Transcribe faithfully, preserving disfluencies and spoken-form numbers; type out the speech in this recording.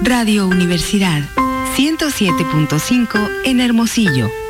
Radio Universidad ciento siete punto cinco en Hermosillo.